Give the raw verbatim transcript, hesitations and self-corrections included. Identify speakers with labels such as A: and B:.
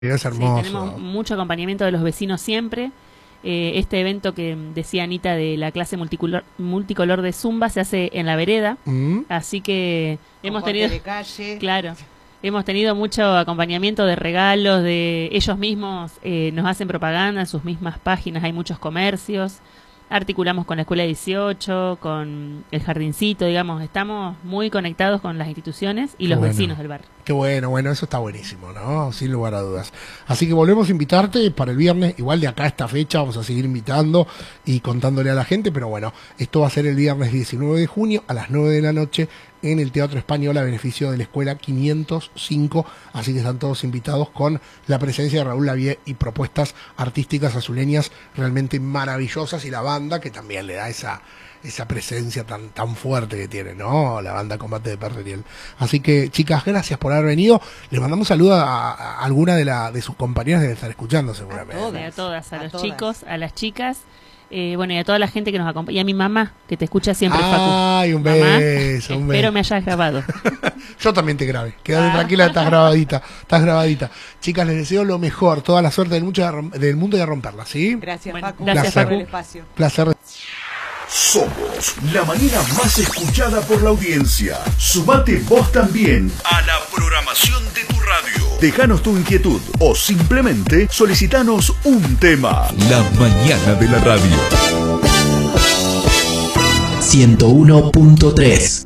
A: Es hermoso.
B: Sí, tenemos mucho acompañamiento de los vecinos siempre. Eh, este evento que decía Anita de la clase multicolor, multicolor de Zumba se hace en la vereda, mm. así que
C: Con
B: hemos tenido,
C: de calle.
B: claro, hemos tenido mucho acompañamiento de regalos, de ellos mismos eh, nos hacen propaganda en sus mismas páginas, hay muchos comercios. Articulamos con la Escuela dieciocho, con el Jardincito, digamos, estamos muy conectados con las instituciones y
A: Qué
B: los
A: bueno.
B: vecinos del barrio.
A: Qué bueno, bueno, eso está buenísimo, ¿no? Sin lugar a dudas. Así que volvemos a invitarte para el viernes, igual de acá a esta fecha, vamos a seguir invitando y contándole a la gente, pero bueno, esto va a ser el viernes diecinueve de junio a las nueve de la noche en el Teatro Español a beneficio de la Escuela quinientos cinco, así que están todos invitados con la presencia de Raúl Lavie y propuestas artísticas azuleñas realmente maravillosas y la banda que también le da esa esa presencia tan tan fuerte que tiene, ¿no? La banda Combate de Perriel. Así que, chicas, gracias por haber venido. Les mandamos saludos a, a alguna de la de sus compañeras, deben estar escuchando seguramente.
B: A todas, a, todas, a, a los
C: todas.
B: chicos, a las chicas. Eh, bueno, y a toda la gente que nos acompaña. Y a mi mamá, que te escucha siempre,
A: Ay,
B: Facu.
A: un
B: Mamá,
A: beso, un beso.
B: Espero me hayas grabado.
A: Yo también te grabé. Quédate ah. tranquila, estás grabadita. Estás grabadita. Chicas, les deseo lo mejor, toda la suerte del, mucho de rom- del mundo y a romperla, ¿sí?
C: Gracias,
B: bueno,
C: Facu.
B: gracias,
C: Placer.
B: Facu.
C: Por el espacio.
A: Placer.
D: Somos la manera más escuchada por la audiencia. Sumate vos también a la programación de tu radio. Déjanos tu inquietud o simplemente solicitanos un tema. La mañana de la radio.
E: ciento uno punto tres